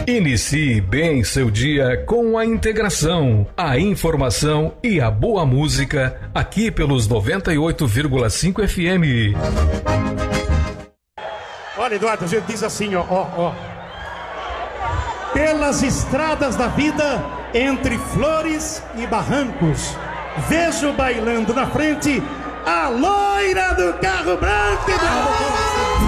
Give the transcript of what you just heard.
Inicie bem seu dia com a integração, a informação e a boa música aqui pelos 98,5 FM. Olha, Eduardo, a gente diz assim, ó. Pelas estradas da vida, entre flores e barrancos, vejo bailando na frente a loira do carro branco.